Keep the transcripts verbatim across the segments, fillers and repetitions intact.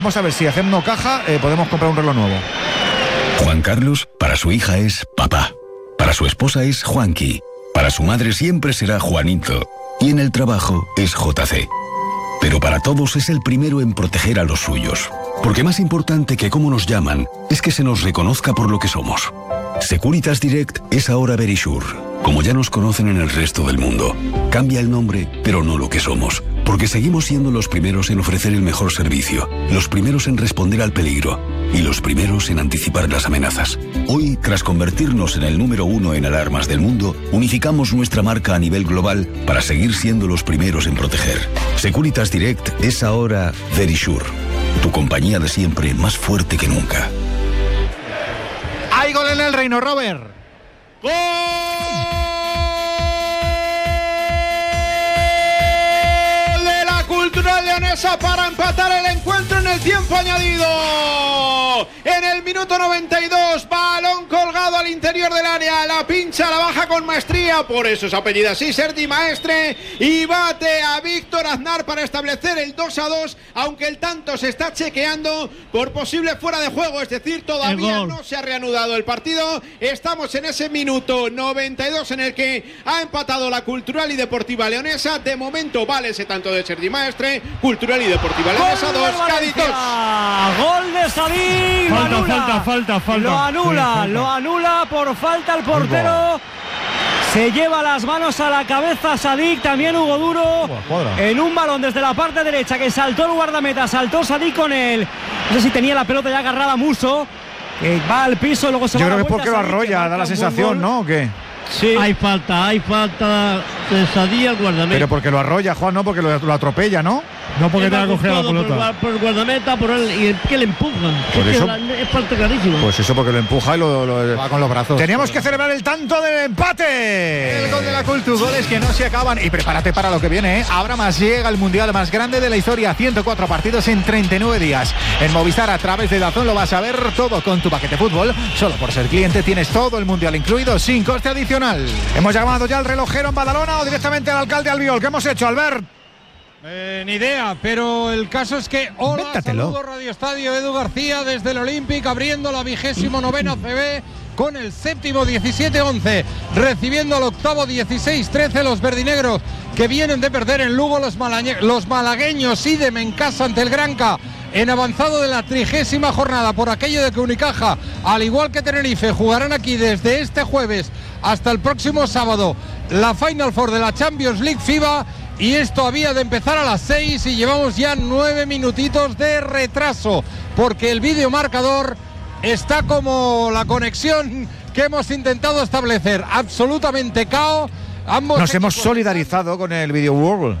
Vamos a ver si hacemos caja, eh, podemos comprar un reloj nuevo. Juan Carlos, para su hija es papá. Para su esposa es Juanqui. Para su madre siempre será Juanito. Y en el trabajo es J C. Pero para todos es el primero en proteger a los suyos. Porque más importante que cómo nos llaman es que se nos reconozca por lo que somos. Securitas Direct es ahora Verisure, como ya nos conocen en el resto del mundo. Cambia el nombre, pero no lo que somos. Porque seguimos siendo los primeros en ofrecer el mejor servicio, los primeros en responder al peligro y los primeros en anticipar las amenazas. Hoy, tras convertirnos en el número uno en alarmas del mundo, unificamos nuestra marca a nivel global para seguir siendo los primeros en proteger. Securitas Direct es ahora Verisure, tu compañía de siempre más fuerte que nunca. ¡Hay gol en el Reino, Robert! ¡Gol de la Cultural Leonesa para empatar el encuentro en el tiempo añadido! En el minuto noventa y dos, balón colgado al interior del área, la pincha, la baja con maestría, por eso es apellida así, Sergi Maestre, y bate a Víctor Aznar para establecer el dos a dos, aunque el tanto se está chequeando por posible fuera de juego, es decir, todavía no se ha reanudado el partido. Estamos en ese minuto noventa y dos en el que ha empatado la Cultural y Deportiva Leonesa. De momento vale ese tanto de Sergi Maestre. Cultural y Deportiva Leonesa dos, Cádiz dos. Gol de Sadik. Falta, falta, falta, falta. Lo anula, sí, falta. Lo anula por falta el portero. Se lleva las manos a la cabeza Sadik, también Hugo Duro, en un balón desde la parte derecha que saltó el guardameta, saltó Sadik con él. No sé si tenía la pelota ya agarrada Muso, que va al piso, luego se Yo va creo a la que es porque lo arrolla, da la sensación, ¿no? ¿O qué? Sí. Hay falta, hay falta de Sadik al guardameta. Pero porque lo arrolla, Juan, no, porque lo, lo atropella, ¿no? No porque te va a coger la pelota. Por, por el guardameta, por el, y que le empujan. Por es, eso, que la, es falta clarísima. Pues eso, porque lo empuja y lo, lo va con los brazos. Teníamos que celebrar el tanto del empate. El gol de la Cultu, goles que no se acaban. Y prepárate para lo que viene, ¿eh? Ahora más llega el mundial más grande de la historia. ciento cuatro partidos en treinta y nueve días. En Movistar, a través de Dazón, lo vas a ver todo con tu paquete fútbol. Solo por ser cliente tienes todo el mundial incluido, sin coste adicional. Hemos llamado ya al relojero en Badalona o directamente al alcalde Albiol. ¿Qué hemos hecho, Albert? Eh, ni idea, pero el caso es que hola, Véntatelo. saludo Radio Estadio, Edu García desde el Olympic, abriendo la vigésimo novena C B con el séptimo diecisiete once, recibiendo al octavo dieciséis trece los verdinegros que vienen de perder en Lugo, los, los malagueños idem en casa ante el Granca en avanzado de la trigésima jornada, por aquello de que Unicaja, al igual que Tenerife, jugarán aquí desde este jueves hasta el próximo sábado la Final Four de la Champions League FIBA. Y esto había de empezar a las seis y llevamos ya nueve minutitos de retraso, porque el videomarcador está como la conexión que hemos intentado establecer, absolutamente cao. Ambos Nos hemos solidarizado con el Video World.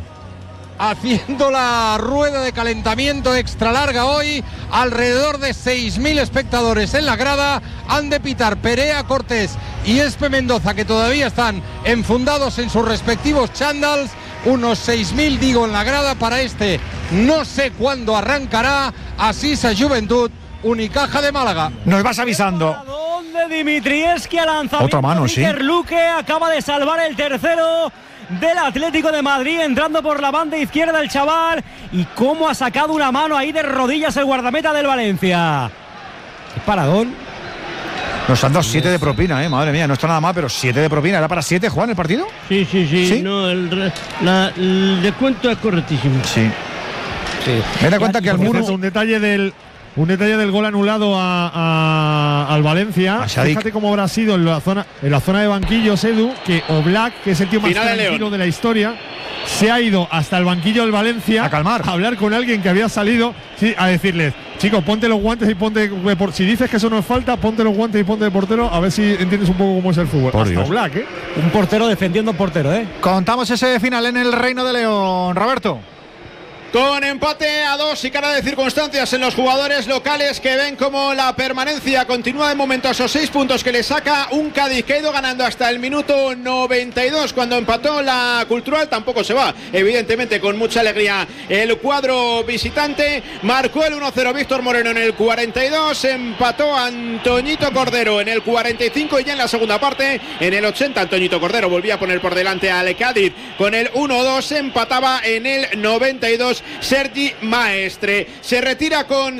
Haciendo la rueda de calentamiento extra larga hoy, alrededor de seis mil espectadores en la grada. Han de pitar Perea Cortés y Espe Mendoza, que todavía están enfundados en sus respectivos chándals. Unos seis mil, digo, en la grada para este. No sé cuándo arrancará. Asisa Juventud, Unicaja de Málaga. Nos vas avisando. ¿Dónde Dimitrievski ha lanzado? Otra mano, sí. Luque acaba de salvar el tercero del Atlético de Madrid, entrando por la banda izquierda el chaval. Y cómo ha sacado una mano ahí de rodillas el guardameta del Valencia. Qué paradón. Nos han dado siete de propina, eh, madre mía, no está nada mal, pero siete de propina. ¿Era para siete, Juan, el partido? Sí, sí, sí. ¿Sí? No, el, la, el descuento es correctísimo. Sí. Sí. Me da cuenta que al muro. Un detalle del. Un detalle del gol anulado a, a, al Valencia. Fíjate cómo habrá sido en la zona, en la zona de banquillos, Edu, que Oblak, que es el tío más Final tranquilo de, de la historia, se ha ido hasta el banquillo del Valencia a calmar, a hablar con alguien que había salido, sí, a decirles: chicos, ponte los guantes y ponte, por, si dices que eso no es falta, ponte los guantes y ponte de portero, a ver si entiendes un poco cómo es el fútbol. Por hasta Dios. Oblak, ¿eh? Un portero defendiendo un portero, ¿eh? Contamos ese final en el Reino de León, Roberto. Con empate a dos y cara de circunstancias en los jugadores locales, que ven como la permanencia continúa de momento a esos seis puntos que le saca un Cádiz que ha ido ganando hasta el minuto noventa y dos, cuando empató la Cultural. Tampoco se va, evidentemente, con mucha alegría el cuadro visitante. Marcó el uno cero Víctor Moreno en el cuarenta y dos, empató Antoñito Cordero en el cuarenta y cinco, y ya en la segunda parte, en el ochenta, Antoñito Cordero volvía a poner por delante al Cádiz con el uno dos, empataba en el noventa y dos Sergi Maestre. Se retira con